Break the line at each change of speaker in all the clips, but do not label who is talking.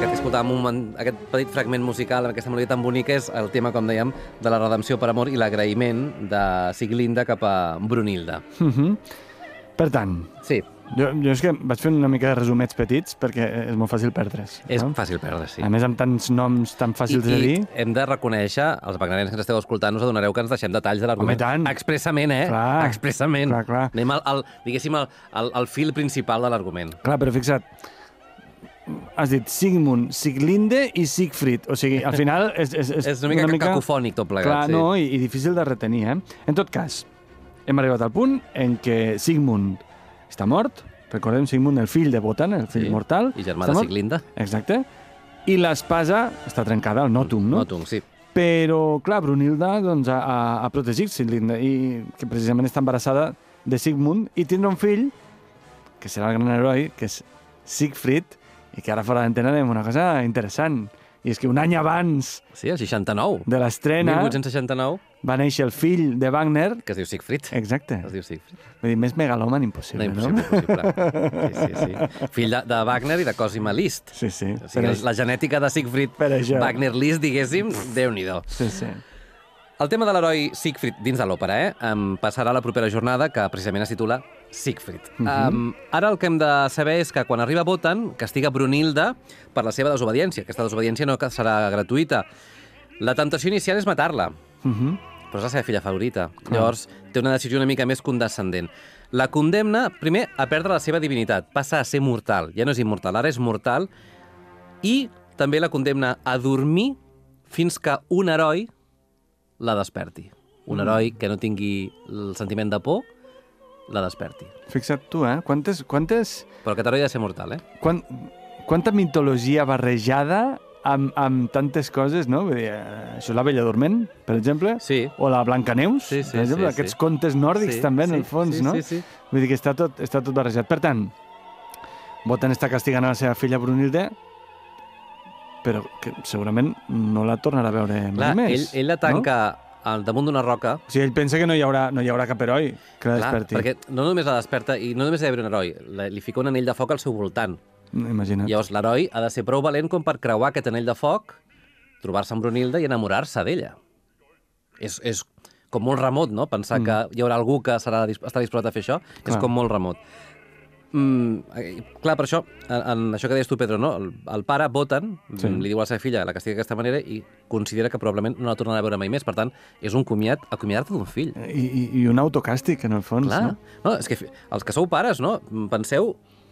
que escoltàvem aquest petit fragment musical, aquesta melodia tan bonica, és el tema, com dèiem, de la redempció per amor i l'agraïment de Siglinda cap a Brunilda.
Per tant,
Sí,
jo és que vaig fer una mica de resumets petits perquè és molt fàcil perdre's.
és fàcil perdre, sí.
A més, amb tants noms tan fàcils de dir...
I hem de reconèixer, els wagnerians que ens esteu escoltant, us adonareu que ens deixem detalls de l'argument.
Home, tant.
Expressament,
Clar.
Expressament.
Clar.
Anem diguéssim, al fil principal de l'argument.
Clar, però fixa't, has dit Sigmund, Siglinde i Siegfried. O sigui, al final és
una mica cacofònic tot plegat.
Clar,
sí.
no, i difícil de retenir, En tot cas, hem arribat al punt en què Sigmund està mort. Recordem Sigmund, el fill de Wotan, el fill mortal.
I germà de Siglinda.
Exacte. I l'espasa està trencada, el Notung, no?
Notung, sí.
Però, clar, Brunilda doncs, ha protegit Siglinda i que precisament està embarassada de Sigmund i tindrà un fill, que serà el gran heroi, que és Siegfried, i que ara fora d'antena anem una cosa interessant. I és que un any abans
Sí, el 69.
de l'estrena
1869.
va néixer el fill de Wagner.
Que es diu Siegfried.
Exacte.
Es diu Siegfried.
Vull dir, més megaloman impossible,
No, impossible. Sí. Fill de Wagner i de Cosima Liszt.
Sí, sí.
O sigui, la genètica de Siegfried
Per això.
Wagner-Liszt, diguéssim, Déu-n'hi-do.
Sí, sí.
El tema de l'heroi Siegfried dins de l'òpera, passarà a la propera jornada, que precisament es titula Siegfried. Ara el que hem de saber és que quan arriba Wotan, castiga Brunilda per la seva desobediència. Aquesta desobediència no serà gratuïta. La temptació inicial és matar-la, però és la seva filla favorita. Llavors, té una decisió una mica més condescendent. La condemna, primer, a perdre la seva divinitat. Passa a ser mortal. Ja no és immortal, ara és mortal. I també la condemna a dormir fins que un heroi la desperti. Un heroi que no tingui el sentiment de por, la desperti.
Fixa't tu, Quantes...
Però aquest heroi ha de ser mortal,
Quanta mitologia barrejada amb tantes coses, no? Vull dir, això és la Bella Dorment, per exemple,
Sí.
o la Blancaneus,
Sí,
per exemple, aquests contes nòrdics també, en el fons, no?
Sí.
Vull dir que està tot barrejat. Per tant, Wotan està castigant a la seva filla Brunilda, però que segurament no la tornarà a veure
Clar,
mai més.
ell la tanca al damunt d'una roca.
O sigui, ell pensa que no hi haurà cap heroi que la
Clar,
desperti.
perquè no només la desperta, i no només ha d'haver un heroi, li fica un anell de foc al seu voltant.
Imagina't.
Llavors, l'heroi ha de ser prou valent com per creuar aquest anell de foc, trobar-se amb Brunilda i enamorar-se d'ella. És com molt remot, no?, pensar que hi haurà algú que estarà disposat a fer això.
Clar.
És com molt remot. Clar, per això, en això que deies tu, Pedro, no? El pare, Wotan, li diu a la seva filla, la castiga d'aquesta manera i considera que probablement no la tornarà a veure mai més. Per tant, és un acomiadar-te d'un fill.
I un autocàstig, en el fons,
Clar.
no?
No, és que els que sou pares, no? Penseu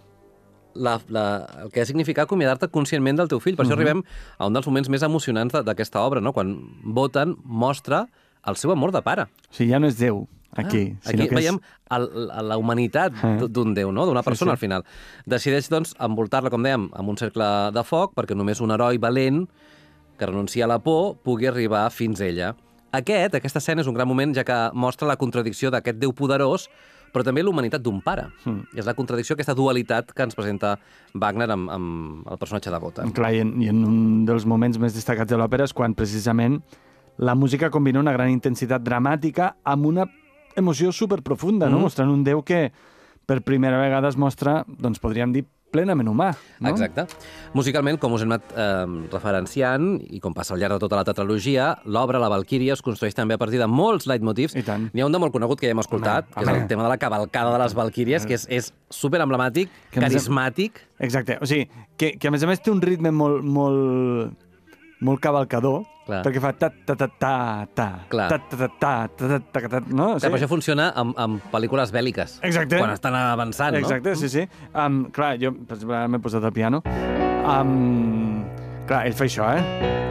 el que ha significat acomiadar-te conscientment del teu fill. Per això arribem a un dels moments més emocionants d'aquesta obra, no? Quan Wotan mostra el seu amor de pare.
O sigui, ja no és Déu, aquí.
Aquí veiem la humanitat d'un déu, no? D'una persona, al final. Decideix, doncs, envoltar-la, com dèiem, amb un cercle de foc, perquè només un heroi valent que renuncia a la por pugui arribar fins a ella. Aquesta escena és un gran moment, ja que mostra la contradicció d'aquest déu poderós, però també l'humanitat d'un pare. És la contradicció, aquesta dualitat que ens presenta Wagner amb el personatge de Wotan.
Clar, i en un dels moments més destacats de l'òpera és quan, precisament, la música combina una gran intensitat dramàtica amb una emoció superprofunda, no? Mostrant un déu que per primera vegada es mostra, doncs podríem dir, plenament humà. No?
Exacte. Musicalment, com us hem anat referenciant, i com passa al llarg de tota la tetralogia, l'obra, la Valquíria, es construeix també a partir de molts leitmotivs.
I tant.
N'hi ha un de molt conegut que ja hem escoltat, que és el tema de la cavalcada de les Valquíries, que és superemblemàtic, carismàtic.
Exacte. O sigui, que a més té un ritme molt cavalcador,
Clar.
perquè fa ta-ta-ta-ta,
Clar.
ta-ta-ta-ta, no?
Clar, però això funciona amb pel·lícules bèl·liques.
Exacte.
Quan estan avançant, no?
Exacte, sí. Clar, jo, per exemple, m'he posat al piano. Clar, ell fa això,